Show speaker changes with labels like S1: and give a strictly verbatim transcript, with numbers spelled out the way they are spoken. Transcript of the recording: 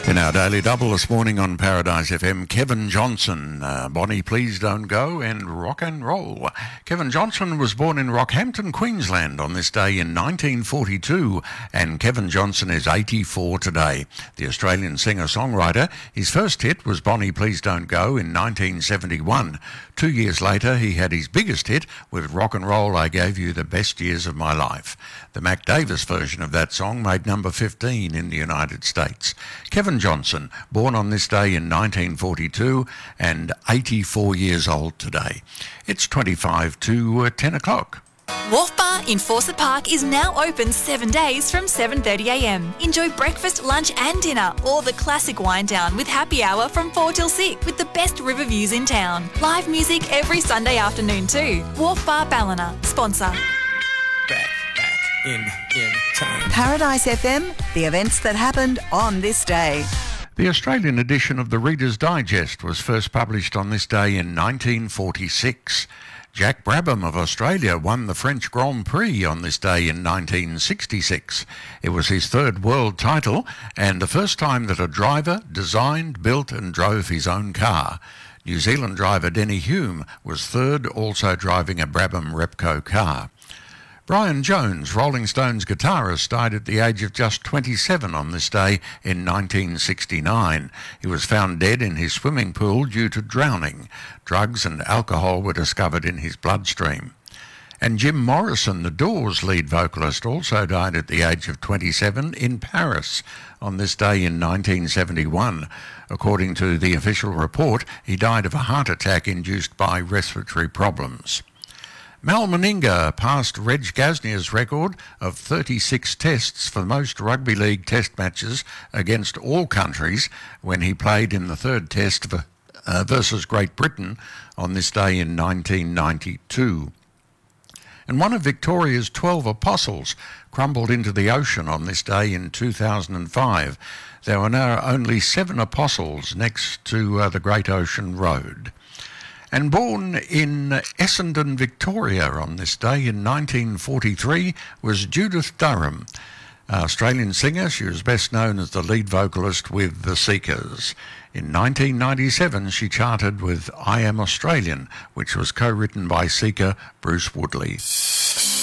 S1: In our Daily Double this morning on Paradise F M, Kevin Johnson, uh, Bonnie Please Don't Go, and Rock and Roll. Kevin Johnson was born in Rockhampton, Queensland on this day in nineteen forty-two, and Kevin Johnson is eighty-four today. The Australian singer-songwriter, his first hit was Bonnie Please Don't Go in nineteen seventy-one. Two years later, he had his biggest hit with Rock and Roll, I Gave You the Best Years of My Life. The Mac Davis version of that song made number fifteen in the United States. Kevin Johnson, born on this day in nineteen forty-two and eighty-four years old today. It's twenty-five to ten o'clock.
S2: Wharf Bar in Fawcett Park is now open seven days from seven thirty a m. Enjoy breakfast, lunch and dinner, or the classic wind down with happy hour from four till six with the best river views in town. Live music every Sunday afternoon too. Wharf Bar Ballina, sponsor.
S3: Back, back, in, in time.
S4: Paradise F M, the events that happened on this day.
S1: The Australian edition of the Reader's Digest was first published on this day in nineteen forty-six. Jack Brabham of Australia won the French Grand Prix on this day in nineteen sixty-six. It was his third world title and the first time that a driver designed, built and drove his own car. New Zealand driver Denny Hume was third, also driving a Brabham Repco car. Brian Jones, Rolling Stones guitarist, died at the age of just twenty-seven on this day in nineteen sixty-nine. He was found dead in his swimming pool due to drowning. Drugs and alcohol were discovered in his bloodstream. And Jim Morrison, the Doors lead vocalist, also died at the age of twenty-seven in Paris on this day in nineteen seventy-one. According to the official report, he died of a heart attack induced by respiratory problems. Mal Meninga passed Reg Gasnier's record of thirty-six tests for most rugby league test matches against all countries when he played in the third test for, uh, versus Great Britain on this day in nineteen ninety-two. And one of Victoria's twelve apostles crumbled into the ocean on this day in two thousand five. There were now only seven apostles next to uh, the Great Ocean Road. And born in Essendon, Victoria on this day in nineteen forty-three was Judith Durham. An Australian singer, she was best known as the lead vocalist with The Seekers. In nineteen ninety-seven she charted with I Am Australian, which was co-written by Seeker Bruce Woodley.